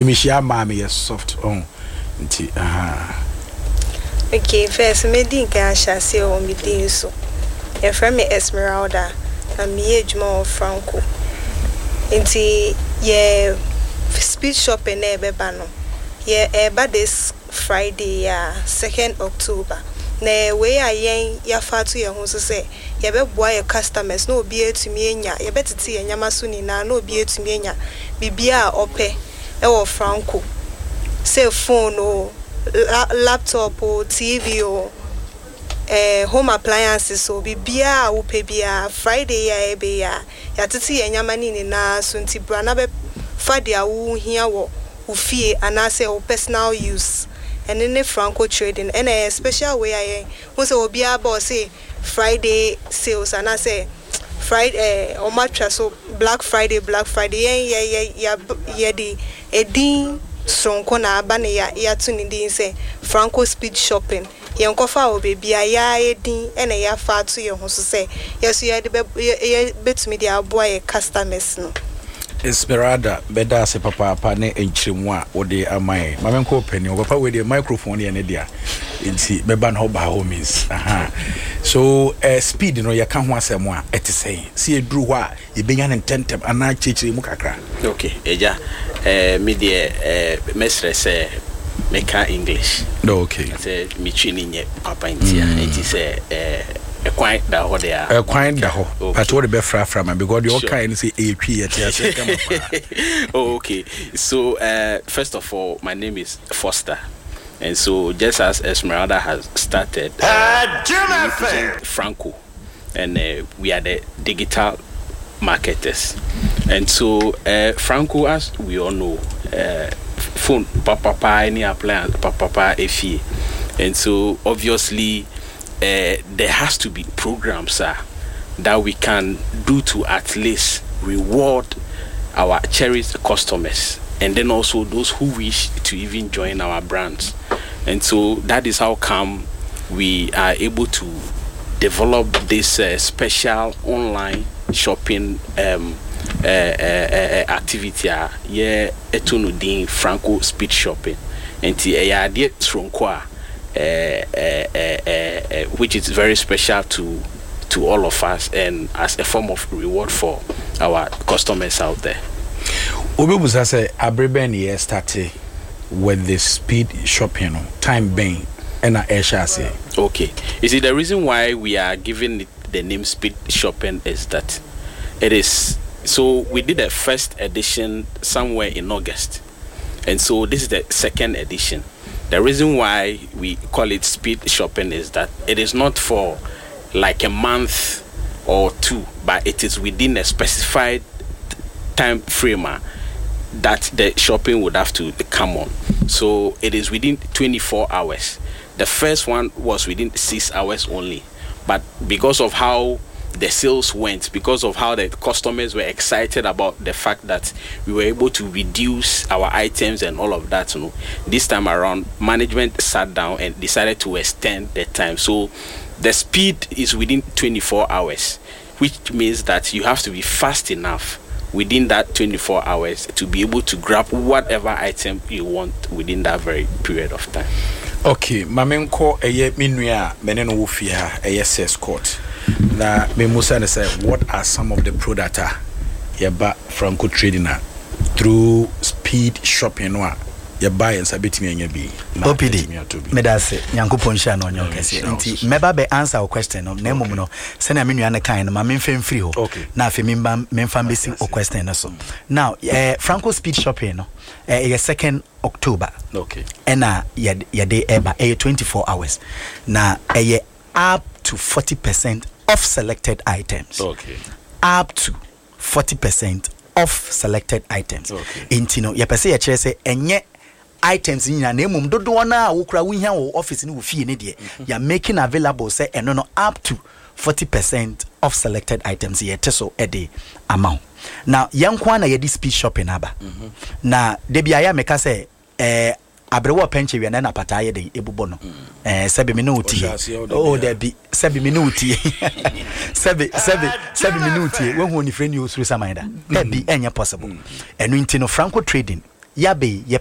Timishia Mammy is soft on. Okay, first, me think I shall say on me do so. Your friend me Esmeralda, and me age more Franco. Inti ye speed shopping ebe bano. Ye eba this Friday 2nd October. Na we ayen ya fatu ye ho so say ye be boa your customers no obi etumi enya ye betete ye nyama so ni na no obi etumi enya bibia ope e wo Franco say phone o laptop o TV o home appliances so bibia wo pe bia Friday ya ebe ya tete ye nyama ni na so nti bra na be fa dia wo hia wo fie anase o personal use and in the Franco trading and a special way I was obia boss say Friday sales and I say Friday or mattress so Black Friday yeah the edin sonko na abane ya tuni din say Franco speed shopping yen kofa obebi ya edin and ya fa to ye ho so say yes you betumi dey aboy customers no Esmeralda beda se papa ne enchirimu a wode amai mamenko peni papa we the microphone ye ne dia nti beba no ba ho means so speed no ye ka ho asem a etesei se eduru ho a ye benya ne tentem ana chechire mu kakra okay eja me de mesre se meka English no okay se mi twini nye papa ntia enti se a quite da ho there a quite da ho but what the be fra man because you kind say AP at okay so first of all my name is Foster and so just as Esmeralda has started Franco and we are the digital marketers and so Franco as we all know phone papa any appliance papa efie and so obviously there has to be programs that we can do to at least reward our cherished customers and then also those who wish to even join our brands. And so that is how come we are able to develop this special online shopping activity etunudin Franco speed shopping and which is very special to all of us and as a form of reward for our customers out there. Obebusa say abreben ye started with the speed shopping time being and Aisha say okay, you see the reason why we are giving it the name speed shopping is that it is so we did a first edition somewhere in August and so this is the second edition. The reason why we call it speed shopping is that it is not for like a month or two, but it is within a specified time frame that the shopping would have to come on. So it is within 24 hours. The first one was within 6 hours only, but because of how the sales went, because of how the customers were excited about the fact that we were able to reduce our items and all of that, this time around management sat down and decided to extend the time. So the speed is within 24 hours, which means that you have to be fast enough within that 24 hours to be able to grab whatever item you want within that very period of time. Okay, mamenko eye minua meneno wo fi ha eye ses court. Na me musa say what are some of the products yeba Franco trading through speed shopping no ya buy and sabetimi anya bi OPD me da say nyankopon sha na onyo kase nti meba be answer your question no na emum no se na menua ne kan no ma memfem free ho na afi memfa besi o question no so now Franco speed shopping no 2nd October okay and ya day eba 24 hours na up to 40% off selected items. Okay. Up to 40% off selected items. Okay. Intino, ya pese ya chere se enye items ni na emum dodo na wo kura wo hia wo office ni wo fie ne de ya making available say eno no up to 40% off selected items ye teso ede amount. Now yankwa na ye di speed shopping aba. Na de bia ya meka say abrewo penche wi na pata ye de ebubo no sebe me no tie oh there be sebe me no tie sebe me no tie when who ni friend you usuru samanda that be enya possible enu ntino Franco trading ya be